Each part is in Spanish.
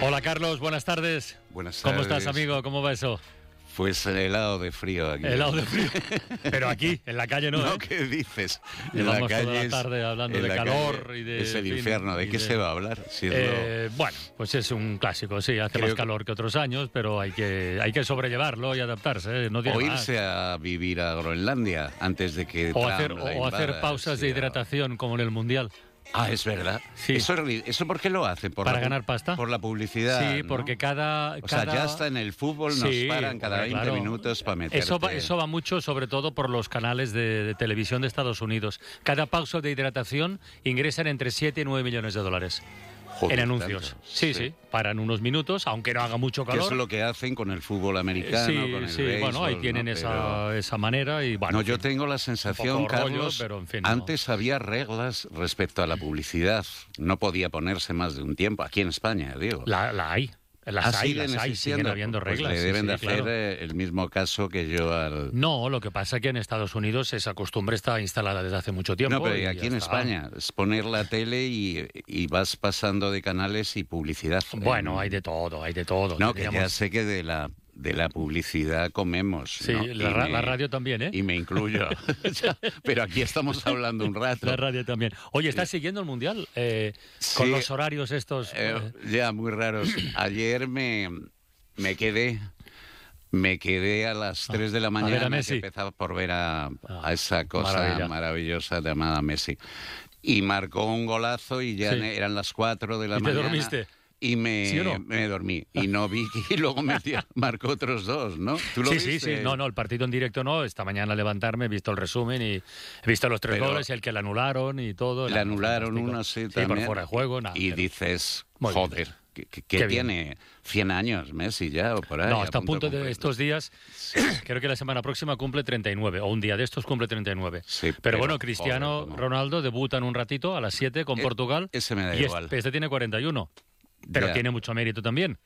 Hola Carlos, buenas tardes. Buenas tardes. ¿Cómo estás, amigo? ¿Cómo va eso? Pues helado de frío aquí. Helado de frío. Pero aquí, en la calle no, No, ¿eh? ¿qué dices? Llevamos toda la tarde hablando de calor y de... Es el infierno. ¿De qué se va a hablar? Si Bueno, pues es un clásico, sí. Hace más calor que otros años, pero hay que sobrellevarlo y adaptarse, ¿eh? No tiene o irse a vivir a Groenlandia antes de que o hacer pausas de hidratación como en el Mundial. Ah, es verdad. Sí. ¿Eso por qué lo hacen? ¿Para ganar pasta? Por la publicidad. Sí, ¿no? porque O sea, ya está en el fútbol, nos paran cada 20 minutos para meterte. Eso va mucho, sobre todo por los canales de televisión de Estados Unidos. Cada pausa de hidratación ingresan entre 7 y 9 millones de dólares. Joder, en anuncios. Tanto. Sí, paran unos minutos, aunque no haga mucho calor. Que es lo que hacen con el fútbol americano, con el béisbol, bueno, ahí tienen esa manera y bueno. No, yo tengo la sensación, Carlos, pero en fin, antes había reglas respecto a la publicidad. No podía ponerse más de un tiempo, aquí en España, digo. La hay. Las hay, siguen habiendo reglas. Pues le deben de hacer claro. El mismo caso que yo al... No, lo que pasa es que en Estados Unidos esa costumbre está instalada desde hace mucho tiempo. No, pero aquí en España es poner la tele y vas pasando de canales y publicidad. Bueno, hay de todo. No, que ya sé que de la publicidad comemos. Sí, ¿no? la radio también, ¿eh? Y me incluyo. Pero aquí estamos hablando un rato. La radio también. Oye, ¿estás siguiendo el Mundial? Con los horarios estos... Ya, muy raros. Ayer me quedé a las 3 de la mañana, que empezaba por ver a esa cosa maravillosa llamada Messi. Y marcó un golazo y ya eran las 4 de la mañana. ¿Y te dormiste? Y ¿Sí o no? me dormí y no vi y luego marcó otros dos, ¿no? ¿Tú lo viste? Sí. No, el partido en directo no. Esta mañana al levantarme he visto el resumen y he visto los 3 goles y el que le anularon y todo. Le anularon uno, sí, también. por fuera de juego. Y dices, joder, que tiene 100 años Messi ya o por ahí. No, hasta a punto de estos días, creo que la semana próxima cumple 39, o un día de estos cumple 39. Sí, pero bueno, Cristiano Ronaldo debuta en un ratito a las 7 con Portugal. Ese me da igual. Este tiene 41. Pero tiene mucho mérito también.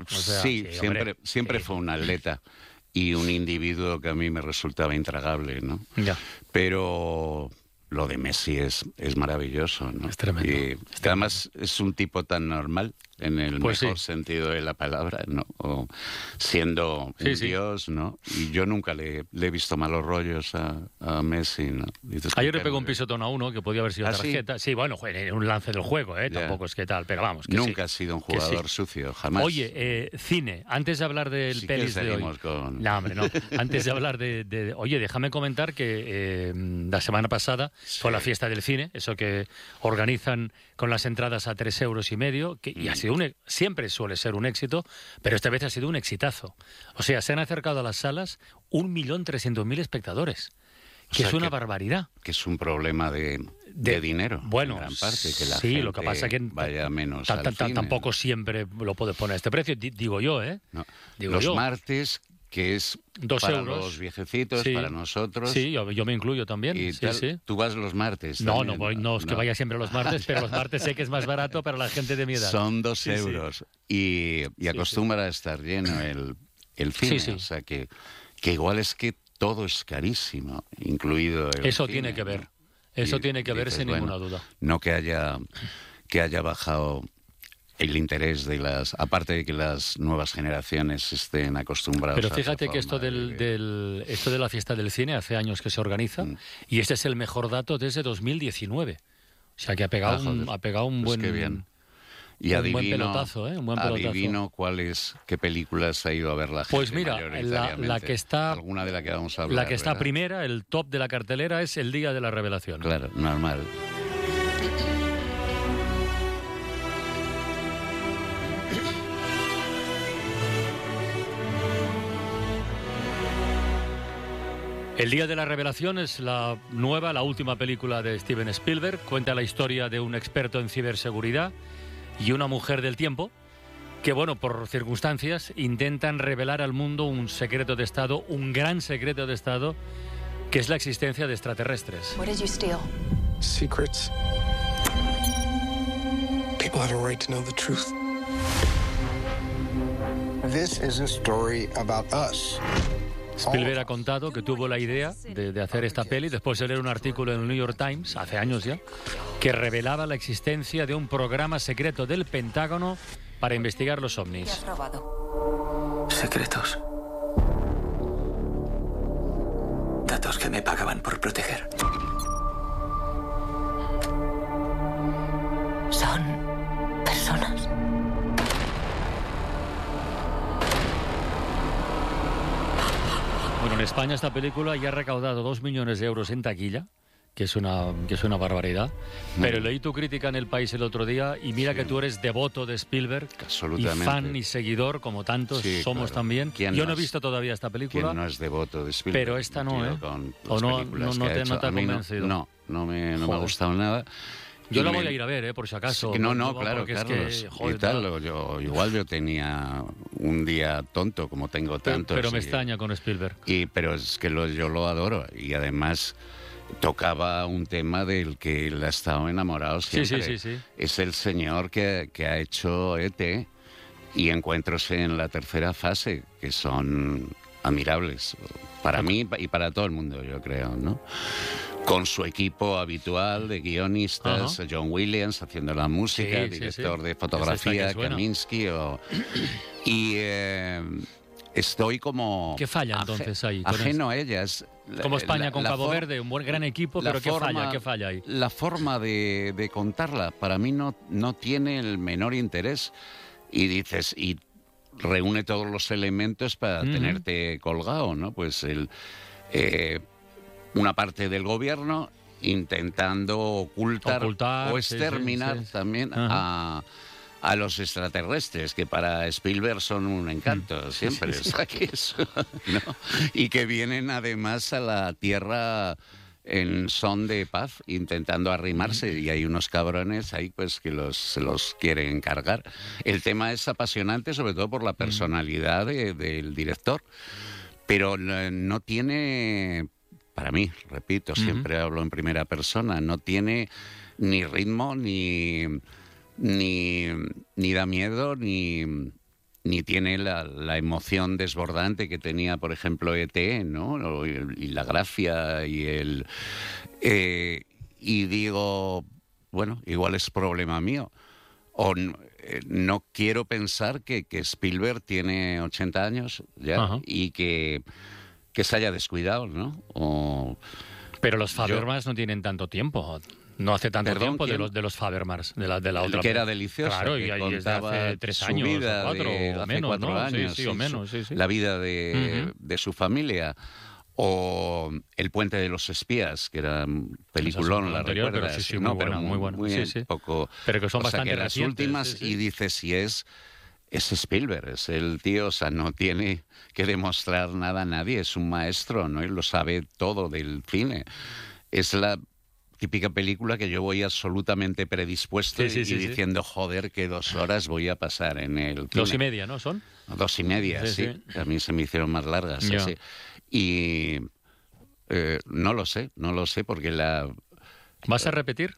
Siempre fue un atleta y un individuo que a mí me resultaba intragable, ¿no? Ya. Pero lo de Messi es maravilloso, ¿no? Es tremendo. Y además es un tipo tan normal, en el mejor sentido de la palabra, ¿no? O siendo un dios, ¿no? Y yo nunca le he visto malos rollos a Messi, ¿no? Ayer le pegó un pisotón a uno que podía haber sido tarjeta. Sí, bueno, en un lance del juego, tampoco es que tal, pero vamos. Que nunca ha sido un jugador sucio, jamás. Oye, cine, antes de hablar del pelis de hoy... No, hombre, no. Antes de hablar de... Oye, déjame comentar que la semana pasada fue la fiesta del cine, eso que organizan con las entradas a 3,5 €, y ha sido siempre suele ser un éxito, pero esta vez ha sido un exitazo. O sea, se han acercado a las salas 1.300.000 espectadores, que es una barbaridad. Que es un problema de dinero, bueno, en gran parte, que la gente lo que pasa es que vaya menos al cine. Tampoco siempre lo puedes poner a este precio, digo yo, ¿eh? No. Los martes, que es 2 para €. Los viejecitos, para nosotros. Sí, yo me incluyo también. Y sí. Tú vas los martes. No es que vaya siempre los martes, pero los martes sé que es más barato para la gente de mi edad. Son 2 €. Y acostumbra a estar lleno el cine. O sea que igual es que todo es carísimo, incluido el Eso cine, tiene que ver. ¿no? Eso tiene que ver sin ninguna duda. No que haya bajado el interés de aparte de que las nuevas generaciones estén acostumbradas. Pero fíjate que esto esto de la fiesta del cine hace años que se organiza y este es el mejor dato desde 2019. O sea que ha pegado un buen... Qué bien. Y un buen pelotazo, un buen pelotazo. Adivino qué películas ha ido a ver la gente. Pues mira, la que está... Alguna de la que vamos a hablar. La que está primera, el top de la cartelera, es El Día de la Revelación. Claro, normal. El Día de la Revelación es la última película de Steven Spielberg. Cuenta la historia de un experto en ciberseguridad y una mujer del tiempo que, por circunstancias, intentan revelar al mundo un secreto de Estado, un gran secreto de Estado, que es la existencia de extraterrestres. What did you steal? Secrets. People have a right to know the truth. This is a story about us. Spielberg ha contado que tuvo la idea de hacer esta peli después de leer un artículo en el New York Times, hace años ya, que revelaba la existencia de un programa secreto del Pentágono para investigar los ¿Qué ovnis. has robado? Secretos. Datos que me pagaban por proteger. ¿Son personas? Bueno, en España esta película ya ha recaudado 2 millones de euros en taquilla, que es una barbaridad. Pero leí tu crítica en El País el otro día y mira que tú eres devoto de Spielberg y fan y seguidor, como tantos somos también. Yo no he visto todavía esta película. ¿Quién no es devoto de Spielberg? Pero esta no, ¿eh? ¿O no te ha convencido? No me ha gustado nada. Yo la voy a ir a ver, por si acaso. Claro, Carlos. Yo tenía un día tonto, como tengo tantos. Pero me extraña con Spielberg. Pero es que yo lo adoro. Y además tocaba un tema del que él ha estado enamorado siempre. Sí. Es el señor que ha hecho E.T. y Encuentros en la tercera fase, que son admirables. Para mí y para todo el mundo, yo creo, ¿no? Con su equipo habitual de guionistas, John Williams haciendo la música, director de fotografía, Kaminsky. Estoy como... ¿Qué falla entonces ahí? Ajeno a ellas. Como España con Cabo Verde, un buen gran equipo, pero ¿qué falla ahí? La forma de contarla para mí no tiene el menor interés. Y dices, y reúne todos los elementos para tenerte colgado, ¿no? Pues una parte del gobierno intentando ocultar o exterminar también a los extraterrestres, que para Spielberg son un encanto siempre, ¿no? Y que vienen además a la Tierra en son de paz, intentando arrimarse, y hay unos cabrones ahí pues que se los quieren cargar. El tema es apasionante, sobre todo por la personalidad del director, pero no tiene... Para mí, repito, siempre hablo en primera persona, no tiene ni ritmo, ni da miedo, ni tiene la emoción desbordante que tenía, por ejemplo, E.T., ¿no? Y la gracia y y digo, bueno, igual es problema mío. O no quiero pensar que Spielberg tiene 80 años ya y que se haya descuidado, ¿no? Pero los Fabelmans no tienen tanto tiempo. No hace tanto tiempo de los Fabelmans, de la otra. Que era delicioso. Claro, y ahí desde hace 3 años o 4 o menos, hace 4 años, sí, o menos, sí. La vida de su familia. O El puente de los espías, que era peliculón, la recuerdas. Pero sí, muy bueno. Poco, pero que son bastante las últimas, y dices, si es Spielberg, es el tío, o sea, no tiene que demostrar nada a nadie, es un maestro, ¿no? Él lo sabe todo del cine. Es la típica película que yo voy absolutamente predispuesto y diciendo, joder, que 2 horas voy a pasar en el cine. 2:30, ¿no? ¿Son? 2:30, sí. A mí se me hicieron más largas, sí. Y no lo sé, porque ¿Vas a repetir?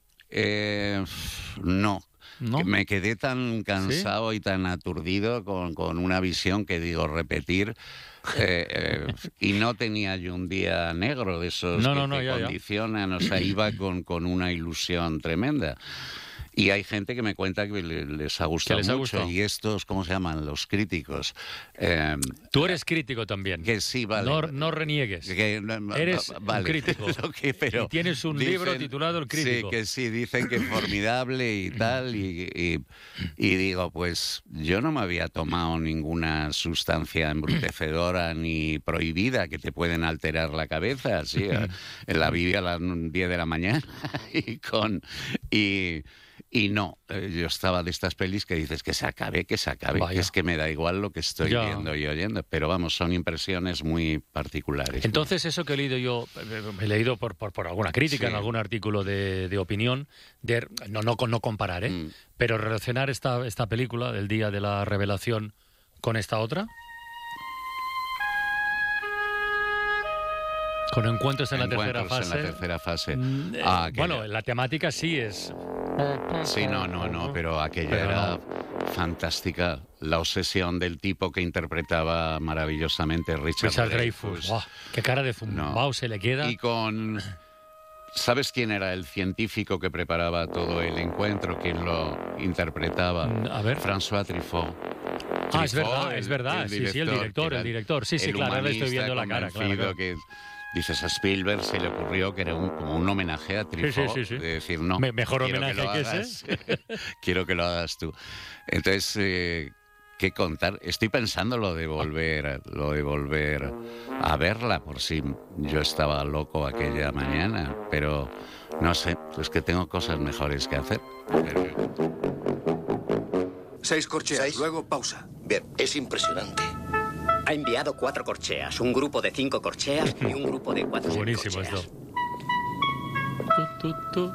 No. Me quedé tan cansado y tan aturdido con una visión que digo, repetir, y no tenía yo un día negro de esos que te condicionan, o sea, iba con una ilusión tremenda. Y hay gente que me cuenta que les ha gustado mucho. Y estos, ¿cómo se llaman? Los críticos. Tú eres crítico también. Que sí, vale. No reniegues. Eres un crítico. Pero y tienes un libro titulado El crítico. Sí, que sí, dicen que es formidable y tal. Y digo, pues yo no me había tomado ninguna sustancia embrutecedora ni prohibida que te pueden alterar la cabeza. Sí, la vi a las 10 de la mañana y no, yo estaba de estas pelis que dices que se acabe, que es que me da igual lo que estoy viendo y oyendo, pero vamos, son impresiones muy particulares. Entonces, eso que he leído yo, he leído por alguna crítica, en algún artículo de opinión, no comparar, pero relacionar esta película del día de la revelación con esta otra. Con Encuentros en la tercera fase. Bueno, la temática sí es... Sí, no, pero aquella era fantástica. La obsesión del tipo que interpretaba maravillosamente Richard Dreyfuss. ¡Wow! ¡Qué cara de zumbao se le queda! Y con ¿Sabes quién era el científico que preparaba todo el encuentro? ¿Quién lo interpretaba? A ver. François Truffaut. Es verdad. Sí, el director. Sí, claro, ahora le estoy viendo la cara. Claro. Que dices, a Spielberg se le ocurrió que era como un homenaje a Truffaut. Sí. De decir, no, mejor homenaje que ese. Quiero que lo hagas tú. Entonces, ¿qué contar? Estoy pensando lo de volver a verla, por si yo estaba loco aquella mañana, pero no sé, es que tengo cosas mejores que hacer. 6 corcheas, 6. Luego pausa. Bien, es impresionante. Ha enviado 4 corcheas, un grupo de 5 corcheas y un grupo de 4 buenísimo corcheas. Esto.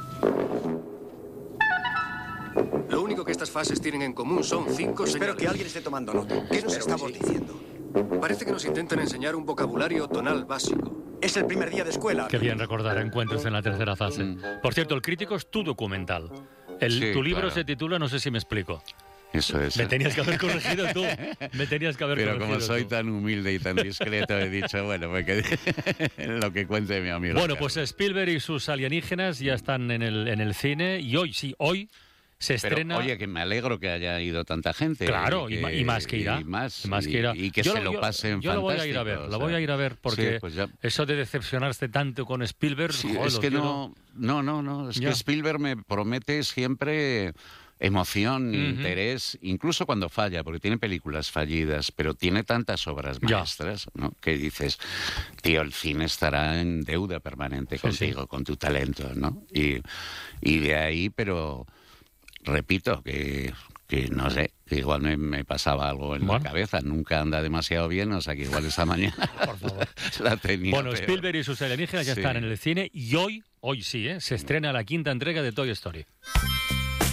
Lo único que estas fases tienen en común son 5 señales. Espero que alguien esté tomando nota. ¿Qué nos estamos diciendo? Parece que nos intentan enseñar un vocabulario tonal básico. Es el primer día de escuela. Qué bien recordar encuentros en la tercera fase. Por cierto, El crítico es tu documental. Tu libro se titula No sé si me explico. Eso es. Me tenías que haber corregido tú. Pero como soy tan humilde y tan discreto, he dicho, bueno, me quedé lo que cuente mi amigo. Bueno, pues Spielberg y sus alienígenas ya están en el cine y hoy se estrena... Pero, oye, que me alegro que haya ido tanta gente. Claro, y más que irá. Y que se lo pasen fantástico. Yo lo voy a ir a ver, porque pues eso de decepcionarse tanto con Spielberg... Sí, es que no, es que Spielberg me promete siempre emoción, interés, incluso cuando falla, porque tiene películas fallidas, pero tiene tantas obras maestras, ¿no? Que dices, tío, el cine estará en deuda permanente contigo, con tu talento, ¿no? Y de ahí, pero... Repito, que no sé, que igual me pasaba algo en la cabeza. Nunca anda demasiado bien, o sea que igual esa mañana por favor. la tenía. Bueno, Spielberg y sus alienígenas ya están en el cine y hoy sí, se estrena la 5ª entrega de Toy Story.